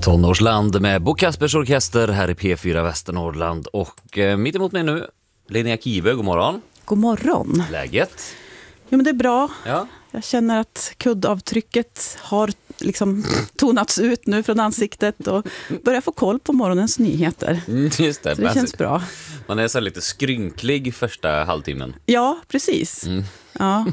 Tonårsland med Bo Kaspers orkester här i P4 Västernorrland. Och mitt emot mig nu, Linnea Kive, god morgon. God morgon. Läget? Jo, men det är bra. Ja. Jag känner att kuddavtrycket har liksom tonats ut nu från ansiktet och börjar få koll på morgonens nyheter. Just det. Så det känns bra. Man är så lite skrynklig första halvtimmen. Ja, precis. Ja.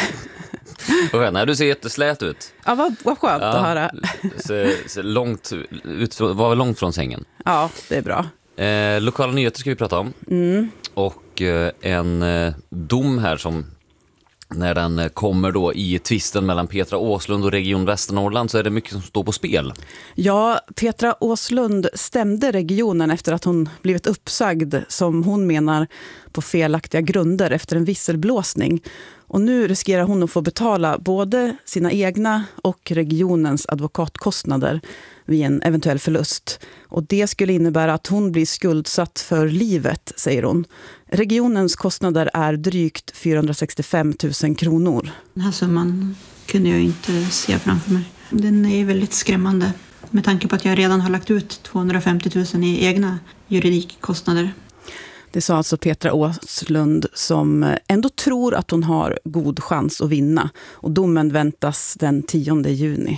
Nej, du ser jätteslät ut. Ja, vad skönt att höra. Så långt ut, var långt från sängen. Ja, det är bra. Lokala nyheter ska vi prata om. Och en dom här som när den kommer då i tvisten mellan Petra Åslund och Region Västernorrland så är det mycket som står på spel. Ja, Petra Åslund stämde regionen efter att hon blivit uppsagd som hon menar på felaktiga grunder efter en visselblåsning. Och nu riskerar hon att få betala både sina egna och regionens advokatkostnader vid en eventuell förlust. Och det skulle innebära att hon blir skuldsatt för livet, säger hon. Regionens kostnader är drygt 465 000 kronor. Den här summan kunde jag inte se framför mig. Den är väldigt skrämmande med tanke på att jag redan har lagt ut 250 000 i egna juridikkostnader. Det sa alltså Petra Åslund som ändå tror att hon har god chans att vinna. Och domen väntas den 10 juni.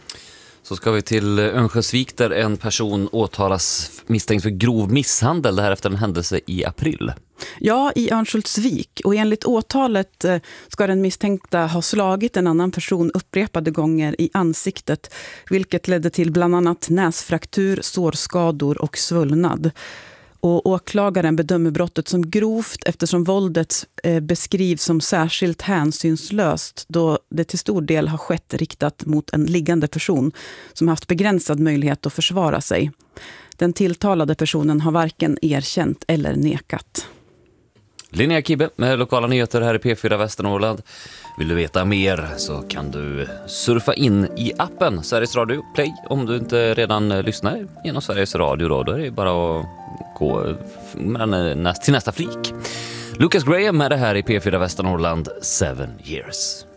Så ska vi till Örnsköldsvik där en person åtalas misstänkt för grov misshandel. Det här efter en händelse i april. Ja, i Örnsköldsvik. Och enligt åtalet ska den misstänkta ha slagit en annan person upprepade gånger i ansiktet. Vilket ledde till bland annat näsfraktur, sårskador och svullnad. Och åklagaren bedömer brottet som grovt eftersom våldet beskrivs som särskilt hänsynslöst då det till stor del har skett riktat mot en liggande person som haft begränsad möjlighet att försvara sig. Den tilltalade personen har varken erkänt eller nekat. Linnea Kibe med lokala nyheter här i P4 Västernorrland. Vill du veta mer så kan du surfa in i appen Sveriges Radio Play om du inte redan lyssnar genom Sveriges Radio. Då är det bara att gå till nästa flik. Lucas Graham är det här i P4 Västernorrland 7 years.